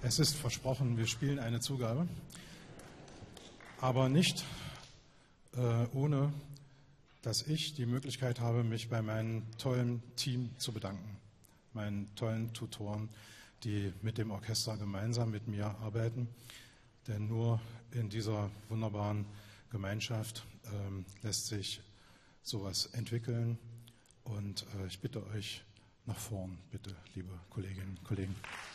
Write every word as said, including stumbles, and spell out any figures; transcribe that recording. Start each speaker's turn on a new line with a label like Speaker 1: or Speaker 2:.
Speaker 1: Es ist versprochen, wir spielen eine Zugabe, aber nicht äh, ohne, dass ich die Möglichkeit habe, mich bei meinem tollen Team zu bedanken, meinen tollen Tutoren, die mit dem Orchester gemeinsam mit mir arbeiten, denn nur in dieser wunderbaren Gemeinschaft ähm, lässt sich sowas entwickeln und äh, ich bitte euch nach vorn, bitte, liebe Kolleginnen und Kollegen.